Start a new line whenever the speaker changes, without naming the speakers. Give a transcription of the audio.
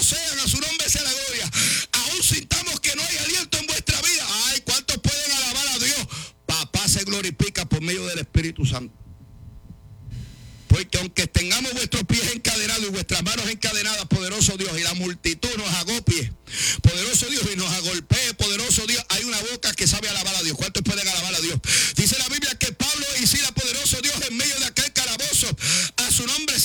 sean, a su nombre sea la gloria. Aún sintamos que no hay aliento en vuestra vida. Ay, ¿cuántos pueden alabar a Dios? Papá se glorifica por medio del Espíritu Santo. Porque aunque tengamos vuestros pies encadenados y vuestras manos encadenadas, poderoso Dios, y la multitud nos agopie, poderoso Dios, y nos agolpee, poderoso Dios, hay una boca que sabe alabar a Dios. ¿Cuántos pueden alabar a Dios? Dice la Biblia que Pablo y Silas, poderoso Dios, en medio de aquel calabozo, a su nombre